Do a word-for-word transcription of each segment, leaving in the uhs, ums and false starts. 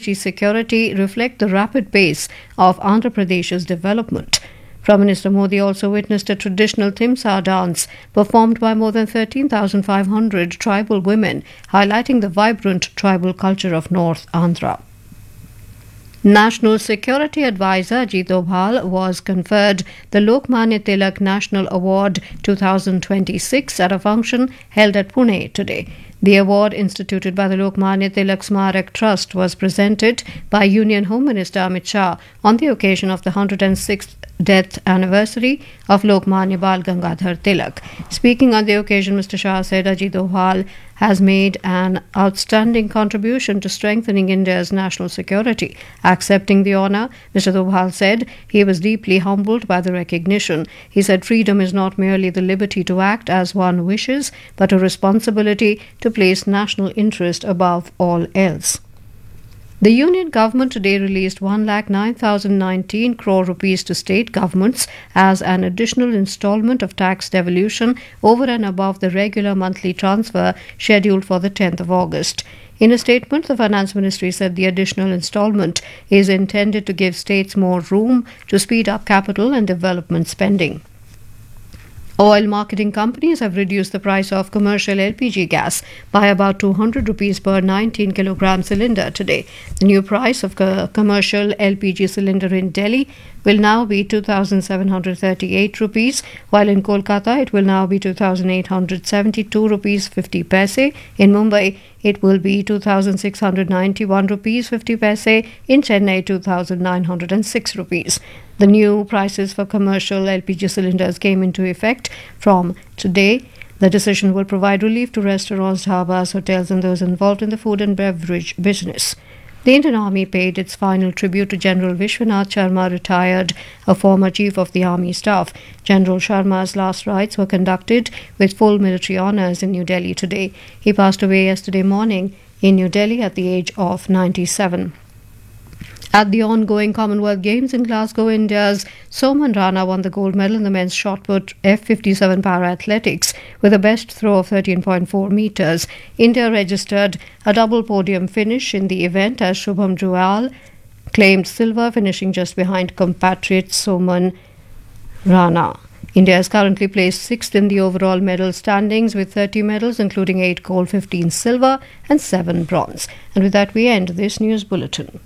energy security reflect the rapid pace of Andhra Pradesh's development. Prime Minister Modi also witnessed a traditional Timsa dance performed by more than thirteen thousand five hundred tribal women, highlighting the vibrant tribal culture of North Andhra. National Security Advisor Ajit Doval was conferred the Lokmanya Tilak National Award twenty twenty-six at a function held at Pune today. The award, instituted by the Lokmanya Tilak Smarak Trust, was presented by Union Home Minister Amit Shah on the occasion of the one hundred sixth death anniversary of Lokmanya Bal Gangadhar Tilak. Speaking on the occasion, Mister Shah said Ajit Doval has made an outstanding contribution to strengthening India's national security. Accepting the honour, Mister Doval said he was deeply humbled by the recognition. He said freedom is not merely the liberty to act as one wishes, but a responsibility to place national interest above all else. The Union Government today released one lakh nine thousand nineteen crore rupees to state governments as an additional instalment of tax devolution over and above the regular monthly transfer scheduled for the tenth of August. In a statement, the Finance Ministry said the additional instalment is intended to give states more room to speed up capital and development spending. Oil marketing companies have reduced the price of commercial L P G gas by about two hundred rupees per nineteen kilogram cylinder today. The new price of co- commercial L P G cylinder in Delhi will now be two thousand seven hundred thirty-eight rupees, while in Kolkata it will now be two thousand eight hundred seventy-two rupees fifty paise. In Mumbai it will be two thousand six hundred ninety-one rupees fifty paise. In Chennai two thousand nine hundred six rupees. The new prices for commercial L P G cylinders came into effect from today. The decision will provide relief to restaurants, dhabas, hotels and those involved in the food and beverage business. The Indian Army paid its final tribute to General Vishwanath Sharma, retired, a former Chief of the Army Staff. General Sharma's last rites were conducted with full military honours in New Delhi today. He passed away yesterday morning in New Delhi at the age of ninety-seven. At the ongoing Commonwealth Games in Glasgow, India's Soman Rana won the gold medal in the men's shot put F fifty-seven para-athletics with a best throw of thirteen point four metres. India registered a double podium finish in the event as Shubham Juyal claimed silver, finishing just behind compatriot Soman Rana. India is currently placed sixth in the overall medal standings with thirty medals, including eight gold, fifteen silver and seven bronze. And with that, we end this news bulletin.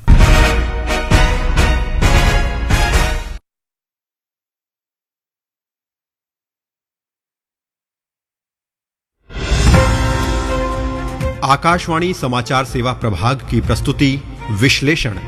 Akashvani समाचार सेवा प्रभाग की प्रस्तुति विश्लेषण।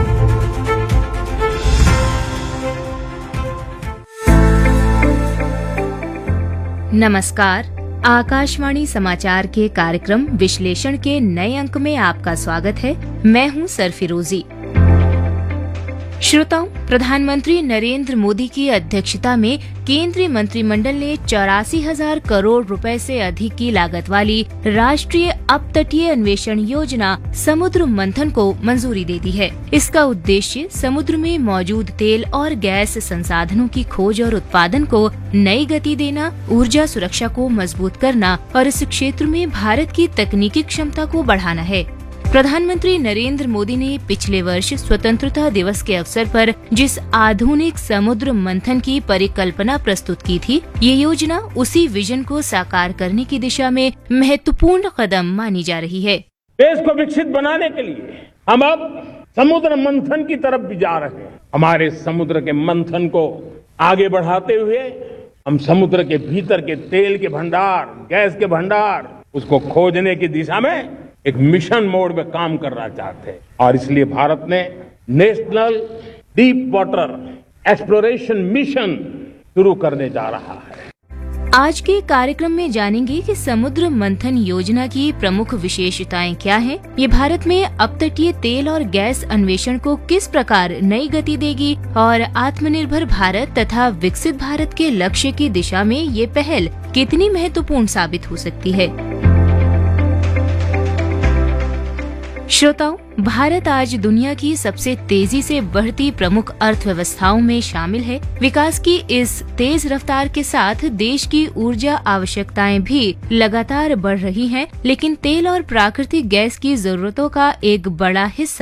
नमस्कार, आकाशवाणी समाचार के कार्यक्रम विश्लेषण के नए अंक में आपका स्वागत है। मैं हूं सरफिरोजी। श्रोताओं, प्रधानमंत्री नरेंद्र मोदी की अध्यक्षता में केंद्रीय मंत्रिमंडल ने चौरासी हजार करोड़ रुपए से अधिक की लागत वाली राष्ट्रीय अपतटीय अन्वेषण योजना समुद्र मंथन को मंजूरी दे दी है। इसका उद्देश्य समुद्र में मौजूद तेल और गैस संसाधनों की खोज और उत्पादन को नई गति देना, ऊर्जा सुरक्षा को मजबूत करना और इस क्षेत्र में भारत की तकनीकी क्षमता को बढ़ाना है। प्रधानमंत्री नरेंद्र मोदी ने पिछले वर्ष स्वतंत्रता दिवस के अवसर पर जिस आधुनिक समुद्र मंथन की परिकल्पना प्रस्तुत की थी, ये योजना उसी विजन को साकार करने की दिशा में महत्वपूर्ण कदम मानी जा रही है। देश को विकसित बनाने के लिए हम अब समुद्र मंथन की तरफ भी जा रहे हैं। हमारे समुद्र के मंथन को आगे बढ़ाते हुए हम समुद्र के भीतर के तेल के भंडार, गैस के भंडार, उसको खोजने की दिशा में एक मिशन मोड में काम करना चाहते हैं और इसलिए भारत ने national deep water exploration mission शुरू करने जा रहा है। आज के कार्यक्रम में जानेंगे कि समुद्र मंथन योजना की प्रमुख विशेषताएं क्या हैं, ये भारत में अपतटीय तेल और गैस अन्वेषण को किस प्रकार नई गति देगी और आत्मनिर्भर भारत तथा विकसित भारत के लक्ष्य की दिशा में ये पहल कितनी महत्वपूर्ण साबित हो सकती है। श्रोताओं, भारत आज दुनिया की सबसे तेजी से बढ़ती प्रमुख अर्थव्यवस्थाओं में शामिल है। विकास की इस तेज रफ्तार के साथ देश की ऊर्जा आवश्यकताएं भी लगातार बढ़ रही हैं, लेकिन तेल और प्राकृतिक गैस की जरूरतों का एक बड़ा हिस्सा